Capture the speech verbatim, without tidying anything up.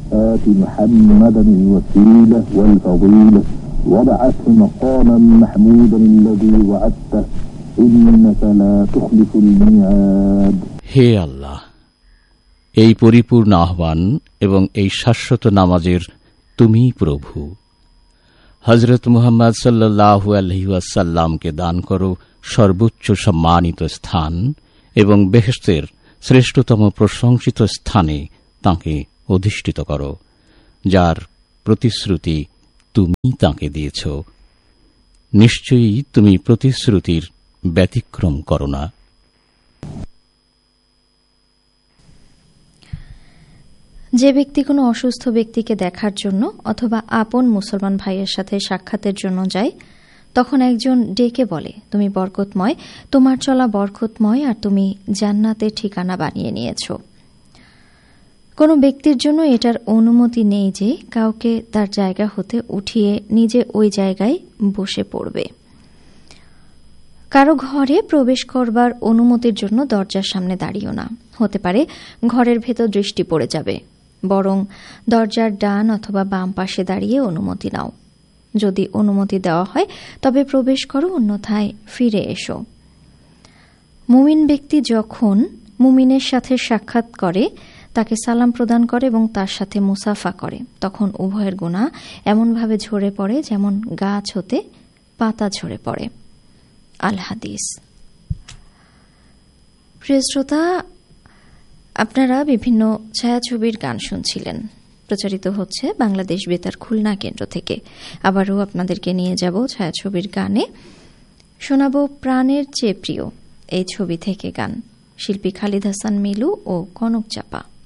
آت محمدا الوسيلة والفضيلة وابعثه مقاما محمودا الذي وعدته إنك لا تخلف الميعاد. হে আল্লাহ, এই পরিপূর্ণ আহ্বান এবং এই শাশ্বত নামাজের তুমি প্রভু। হযরত মুহাম্মদ সাল্লাল্লাহু আলাইহি ওয়াসাল্লামকে দান করো সর্বোচ্চ সম্মানিত স্থান এবং বেহেশতের শ্রেষ্ঠতম প্রশংসিত স্থানে তাঁকে অধিষ্ঠিত করো, যার প্রতিশ্রুতি তুমি তাঁকে দিয়েছ। নিশ্চয়ই তুমি প্রতিশ্রুতির ব্যতিক্রম করো না। যে ব্যক্তি কোনো অসুস্থ ব্যক্তিকে দেখার জন্য অথবা আপন মুসলমান ভাইয়ের সাথে সাক্ষাতের জন্য যায়, তখন একজন ডেকে বলে, তুমি বরকতময়, তোমার চলা বরকতময়, আর তুমি জান্নাতের ঠিকানা বানিয়ে নিয়েছ। কোনো ব্যক্তির জন্য এটার অনুমতি নেই যে কাউকে তার জায়গা হতে উঠিয়ে নিজে ওই জায়গায় বসে পড়বে। কারো ঘরে প্রবেশ করবার অনুমতির জন্য দরজার সামনে দাঁড়িও না। হতে পারে ঘরের ভেতর দৃষ্টি পড়ে যাবে, বরং দরজার ডান অথবা বাম পাশে দাঁড়িয়ে অনুমতি নাও। যদি অনুমতি দেওয়া হয় তবে প্রবেশ করো, অন্যথায় ফিরে এসো। মুমিন ব্যক্তি যখন মুমিনের সাথে সাক্ষাৎ করে, তাকে সালাম প্রদান করে এবং তার সাথে মুসাফা করে, তখন উভয়ের গুনাহ এমনভাবে ঝরে পড়ে যেমন গাছ হতে পাতা ঝরে পড়ে। আল হাদিস। প্রিয় শ্রোতা, আপনারা বিভিন্ন ছায়াছবির গান শুনছিলেন, প্রচারিত হচ্ছে বাংলাদেশ বেতার খুলনা কেন্দ্র থেকে। আবারও আপনাদেরকে নিয়ে যাব ছায়াছবির গানে। শোনাব প্রাণের চেয়ে প্রিয় এই ছবি থেকে গান, শিল্পী খালিদ হাসান মিলু ও কনক চাপা।